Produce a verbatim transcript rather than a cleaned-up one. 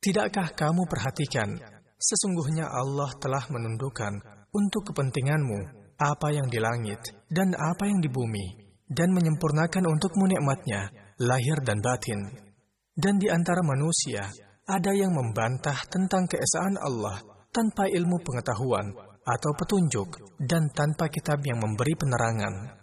Tidakkah kamu perhatikan, sesungguhnya Allah telah menundukkan untuk kepentinganmu apa yang di langit dan apa yang di bumi, dan menyempurnakan untukmu nikmat-Nya, lahir dan batin. Dan di antara manusia, ada yang membantah tentang keesaan Allah tanpa ilmu pengetahuan atau petunjuk, dan tanpa kitab yang memberi penerangan.